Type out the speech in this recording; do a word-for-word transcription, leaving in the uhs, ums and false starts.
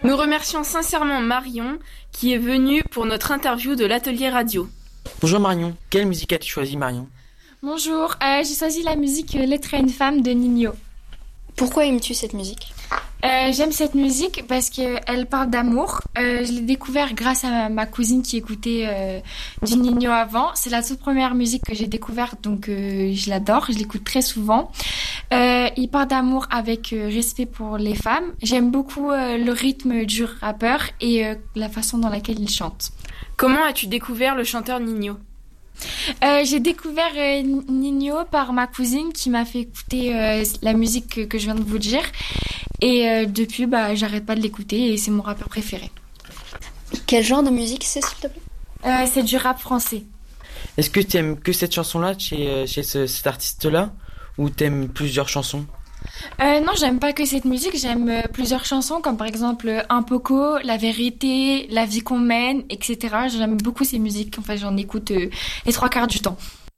Nous remercions sincèrement Marion qui est venue pour notre interview de l'atelier radio. Bonjour Marion, quelle musique as-tu choisi Marion? Bonjour, euh, j'ai choisi la musique Lettre à une femme de Ninho. Pourquoi aimes-tu cette musique? Euh, j'aime cette musique parce qu'elle parle d'amour. Euh, je l'ai découvert grâce à ma, ma cousine qui écoutait euh, du Ninho avant. C'est la toute première musique que j'ai découverte, donc euh, je l'adore, je l'écoute très souvent. Euh, il parle d'amour avec euh, respect pour les femmes. J'aime beaucoup euh, le rythme du rappeur et euh, la façon dans laquelle il chante. Comment as-tu découvert le chanteur Ninho? Euh, j'ai découvert euh, Ninho par ma cousine qui m'a fait écouter euh, la musique que, que je viens de vous dire. Et euh, depuis, bah, j'arrête pas de l'écouter et c'est mon rappeur préféré. Quel genre de musique c'est, s'il te plaît? euh, C'est du rap français. Est-ce que tu aimes que cette chanson-là chez, chez ce, cet artiste-là ou t'aimes plusieurs chansons? euh, Non, j'aime pas que cette musique, j'aime euh, plusieurs chansons comme par exemple euh, Un Poco, La Vérité, La Vie qu'on mène, et cetera. J'aime beaucoup ces musiques, enfin j'en écoute euh, les trois quarts du temps.